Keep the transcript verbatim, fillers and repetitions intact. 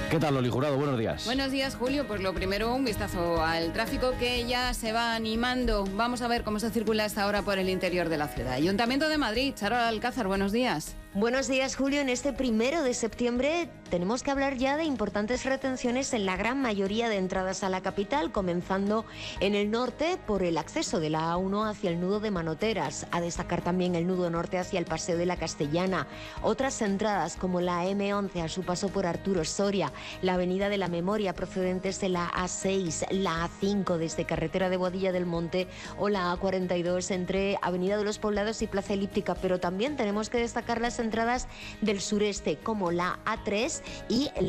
¿Qué tal, Loli Jurado? Buenos días. Buenos días, Julio. Pues lo primero, un vistazo al tráfico que ya se va animando. Vamos a ver cómo se circula hasta ahora por el interior de la ciudad. Ayuntamiento de Madrid, Charo Alcázar, buenos días. Buenos días, Julio. En este primero de septiembre tenemos que hablar ya de importantes retenciones en la gran mayoría de entradas a la capital, comenzando en el norte por el acceso de la A uno hacia el nudo de Manoteras. A destacar también el nudo norte hacia el Paseo de la Castellana. Otras entradas como la eme once a su paso por Arturo Soria, la Avenida de la Memoria procedentes de la A seis, la A cinco desde Carretera de Boadilla del Monte o la A cuarenta y dos entre Avenida de los Poblados y Plaza Elíptica. Pero también tenemos que destacar las entradas del sureste como la A tres y la